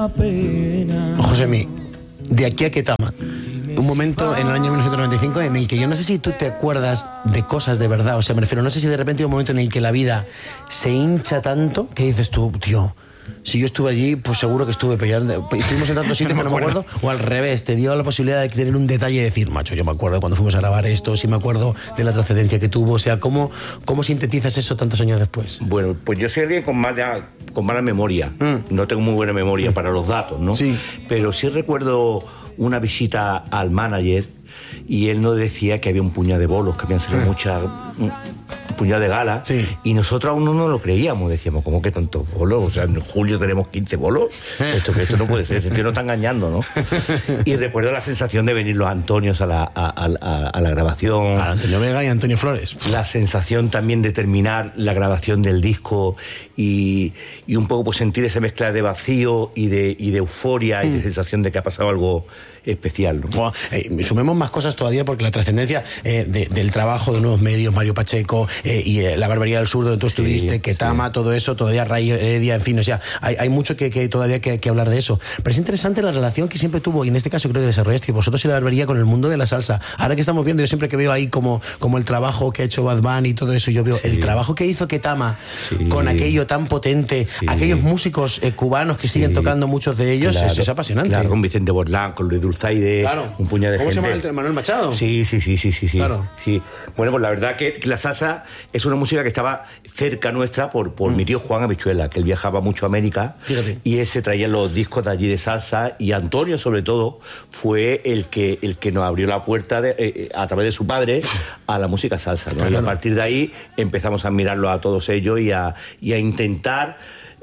Josemi, de aquí a Ketama, un momento en el año 1995 en el que yo no sé si tú te acuerdas de cosas de verdad, o sea, me refiero, no sé si de repente hay un momento en el que la vida se hincha tanto que dices tú, tío, si yo estuve allí, pues seguro que estuve peleando. Estuvimos en tantos sitios que no me acuerdo. O al revés, te dio la posibilidad de tener un detalle y decir, macho, yo me acuerdo cuando fuimos a grabar esto, sí me acuerdo de la trascendencia que tuvo. O sea, ¿cómo sintetizas eso tantos años después? Bueno, pues yo soy alguien con mala memoria. No tengo muy buena memoria para los datos, ¿no? Sí. Pero sí recuerdo una visita al manager y él nos decía que había un puñado de bolos, que habían salido un puñado de gala, sí. Y nosotros aún no lo creíamos, decíamos, ¿cómo que tantos bolos? O sea, en julio tenemos 15 bolos, esto no puede ser, este tío nos está engañando, ¿no? Y recuerdo la sensación de venir los Antonios a la grabación. A Antonio Vega y Antonio Flores. La sensación también de terminar la grabación del disco y un poco pues sentir esa mezcla de vacío y de euforia y de sensación de que ha pasado algo especial, ¿no? Bueno, sumemos más cosas todavía porque la trascendencia del trabajo de nuevos medios, Mario Pacheco y La Barbaridad del Sur, donde tú estuviste, Ketama, todo eso, todavía Ray Heredia, en fin, o sea, hay mucho que todavía que hablar de eso. Pero es interesante la relación que siempre tuvo, y en este caso creo que desarrollaste vosotros y La Barbaridad con el mundo de la salsa. Ahora que estamos viendo, yo siempre que veo ahí como el trabajo que ha hecho Bad Bunny y todo eso, yo veo el trabajo que hizo Ketama con aquello tan potente, aquellos músicos cubanos que siguen tocando, muchos de ellos, claro, es apasionante. Claro, con Vicente Borlán, con Luis Dulzaide, claro, un puñado de gente. ¿Cómo se llama Manuel Machado? Sí. Claro. Sí. Bueno, pues la verdad que la salsa es una música que estaba cerca nuestra por mi tío Juan Habichuela, que él viajaba mucho a América. Fíjate. Y él se traía los discos de allí de salsa, y Antonio, sobre todo, fue el que nos abrió la puerta a través de su padre a la música salsa, ¿no? Claro. Y a partir de ahí empezamos a admirarlo a todos ellos y a intentar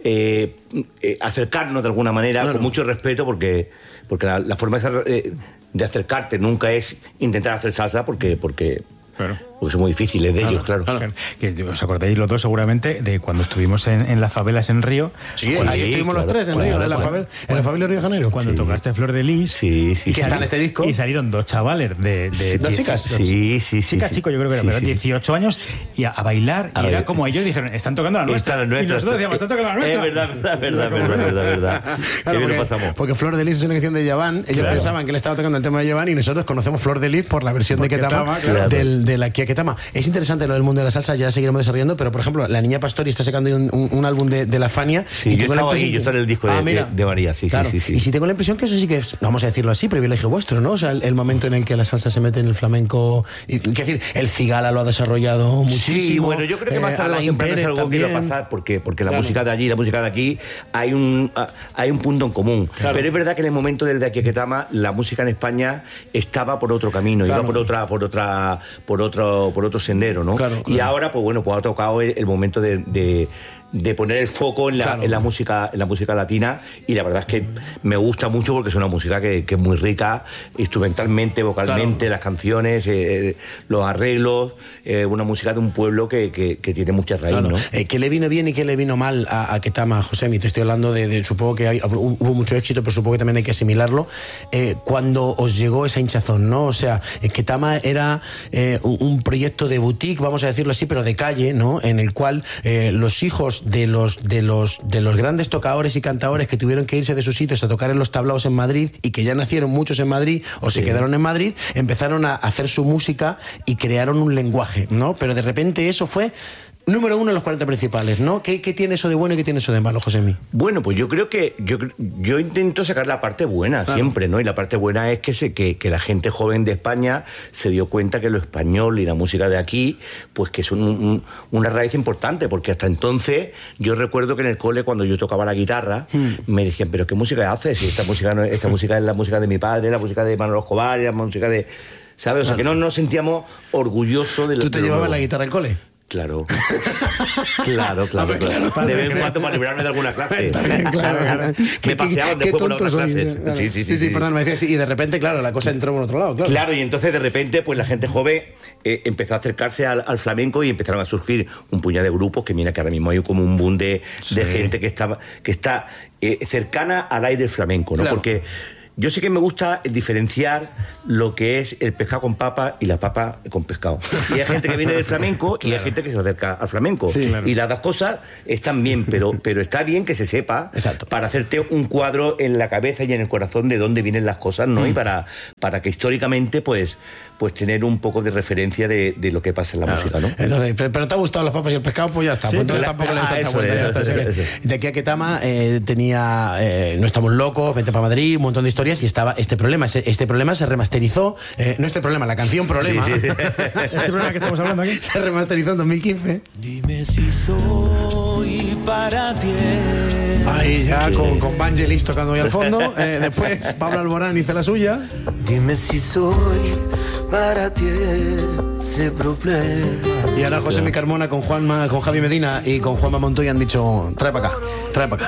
acercarnos de alguna manera, con mucho respeto, porque la forma de acercarte nunca es intentar hacer salsa porque claro, porque son muy difíciles de ellos, claro. Que os acordáis los dos seguramente de cuando estuvimos en las favelas en Río. Sí, ahí estuvimos los tres en Río, en la favela Río de Janeiro. Cuando tocaste Flor de Lis. Que está en este disco. Y salieron dos chavales ¿Dos chicas? Sí. Chicas, chicos, yo creo que eran, pero 18 años, y a bailar, y era como ellos dijeron, están tocando la nuestra. Y nosotros decíamos, están tocando la nuestra. Es verdad. Qué bien lo pasamos. Porque Flor de Lis es una canción de Yaván, ellos pensaban que le estaba tocando el tema de Yaván, y nosotros conocemos Flor de Lis por la versión de Ketama, de la Kia Ketama. Es interesante lo del mundo de la salsa, ya seguiremos desarrollando, pero por ejemplo, la Niña Pastori está sacando un álbum de la Fania. Sí, yo estaba ahí, yo estaba en el disco de María, sí. Y sí tengo la impresión que eso sí que es, vamos a decirlo así, privilegio vuestro, ¿no? O sea, el momento en el que la salsa se mete en el flamenco, es decir, el Cigala lo ha desarrollado muchísimo. Sí, bueno, yo creo que más tarde o temprano es algo que va a pasar, porque la música de allí y la música de aquí hay un punto en común. Claro. Pero es verdad que en el momento del de aquí a Ketama, la música en España estaba por otro camino, iba por otro sendero, ¿no? Claro. Y ahora, pues bueno, pues ha tocado el momento de poner el foco en la música latina, y la verdad es que me gusta mucho porque es una música que es muy rica instrumentalmente, vocalmente, las canciones, los arreglos, una música de un pueblo que tiene mucha raíz, ¿no? ¿Qué le vino bien y qué le vino mal a Ketama, Josemi? Te estoy hablando de supongo que hubo mucho éxito, pero supongo que también hay que asimilarlo. Cuando os llegó esa hinchazón, ¿no? O sea, Ketama era un proyecto de boutique, vamos a decirlo así, pero de calle, ¿no? En el cual los hijos de los grandes tocadores y cantadores que tuvieron que irse de sus sitios a tocar en los tablaos en Madrid, y que ya nacieron muchos en Madrid o se quedaron en Madrid, empezaron a hacer su música y crearon un lenguaje, ¿no? Pero de repente eso fue número uno en los 40 principales, ¿no? ¿Qué tiene eso de bueno y qué tiene eso de malo, Josemi? Bueno, pues yo creo que yo intento sacar la parte buena siempre, ¿no? Y la parte buena es que la gente joven de España se dio cuenta que lo español y la música de aquí, pues que es una raíz importante, porque hasta entonces yo recuerdo que en el cole, cuando yo tocaba la guitarra, me decían, ¿pero qué música haces? Si esta música es la música de mi padre, la música de Manolo Escobar, la música de... ¿Sabes? O sea, que no nos sentíamos orgullosos de lo... ¿Tú te llevabas la guitarra al cole? Claro. De vez en cuando para librarme de alguna clase. También, claro. Me paseaban después por otras clases. Claro. Sí, perdón, me decía, y de repente, claro, la cosa entró por otro lado. Claro, y entonces de repente, pues la gente joven empezó a acercarse al flamenco, y empezaron a surgir un puñado de grupos, que mira que ahora mismo hay como un boom de gente que está cercana al aire flamenco, ¿no? Claro. Porque Yo sí que me gusta diferenciar lo que es el pescado con papa y la papa con pescado. Y hay gente que viene del flamenco y hay gente que se acerca al flamenco. Sí, claro. Y las dos cosas están bien, pero está bien que se sepa. Exacto. Para hacerte un cuadro en la cabeza y en el corazón de dónde vienen las cosas, ¿no? Y para que históricamente, pues tener un poco de referencia de lo que pasa en la música, ¿no? Entonces, pero te ha gustado las papas y el pescado, pues ya está. Sí, pues entonces tampoco le das tanta vuelta. Ya está, de aquí a Ketama tenía No estamos locos, Vente para Madrid, un montón de historias y estaba este problema. Este problema se remasterizó. No este problema, la canción Problema. Sí. Este problema que estamos hablando aquí. Se remasterizó en 2015. Dime si soy para ti. Ahí ya con Vangelis tocando ahí al fondo. Después Pablo Alborán hizo la suya. Dime si soy para ti ese problema. Y ahora José Mi Carmona con Javi Medina y con Juanma Montoya han dicho: trae para acá, trae para acá.